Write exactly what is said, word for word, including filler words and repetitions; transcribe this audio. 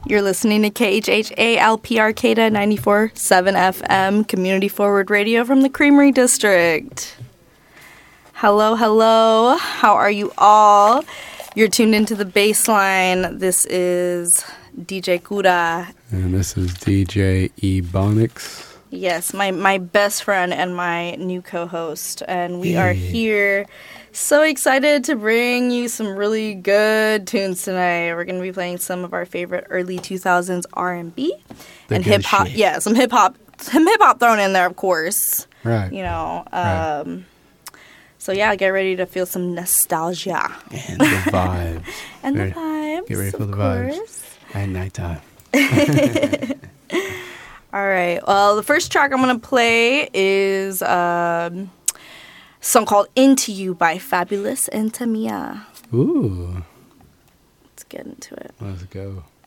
You're listening to K H H A L P Arcata ninety-four point seven F M, Community Forward Radio from the Creamery District. Hello, hello. How are you all? You're tuned into the Baseline. This is D J Kura. And this is D J Ebonics. Yes, my, my best friend and my new co-host. And we Yay. are here so excited to bring you some really good tunes tonight. We're going to be playing some of our favorite early two thousands R and B and hip-hop. Shit. Yeah, some hip-hop some hip-hop thrown in there, of course. Right. You know, um, right. So yeah, get ready to feel some nostalgia. And the vibes. and Very, the vibes, Get ready for the course. vibes. At nighttime. All right. Well, the first track I'm going to play is um, a song called Into You by Fabulous and Tamia. Ooh. Let's get into it. Let's go.